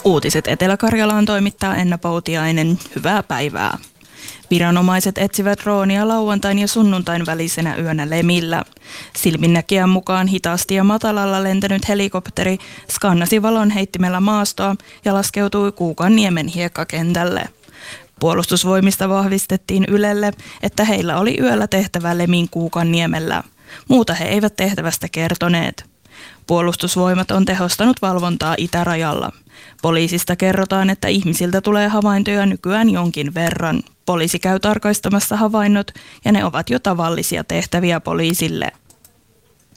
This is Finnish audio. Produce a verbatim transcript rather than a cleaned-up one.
Uutiset Etelä-Karjalaan toimittaa Enna Poutiainen. Hyvää päivää. Viranomaiset etsivät droonia lauantain ja sunnuntain välisenä yönä Lemillä. Silminnäkijän mukaan hitaasti ja matalalla lentänyt helikopteri skannasi valon heittimellä maastoa ja laskeutui Kuukanniemen hiekkakentälle. Puolustusvoimista vahvistettiin Ylelle, että heillä oli yöllä tehtävä Lemin Kuukanniemellä. Muuta he eivät tehtävästä kertoneet. Puolustusvoimat on tehostanut valvontaa itärajalla. Poliisista kerrotaan, että ihmisiltä tulee havaintoja nykyään jonkin verran. Poliisi käy tarkastamassa havainnot ja ne ovat jo tavallisia tehtäviä poliisille.